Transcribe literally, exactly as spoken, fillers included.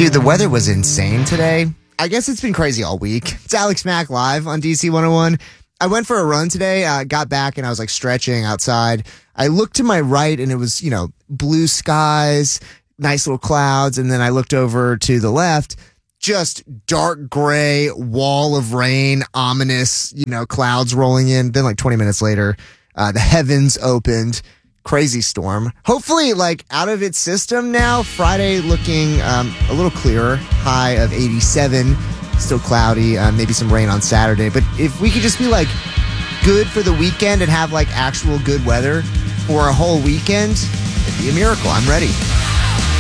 Dude, the weather was insane today. I guess it's been crazy all week. It's Alex Mack live on D C one oh one. I went for a run today, uh, got back, and I was like stretching outside. I looked to my right, and it was, you know, blue skies, nice little clouds, and then I looked over to the left, just dark gray, wall of rain, ominous, you know, clouds rolling in. Then like twenty minutes later, uh, the heavens opened. Crazy storm. Hopefully, like, out of its system now. Friday looking um, a little clearer. High of eighty-seven. Still cloudy. Uh, maybe some rain on Saturday. But if we could just be, like, good for the weekend and have, like, actual good weather for a whole weekend, it'd be a miracle. I'm ready.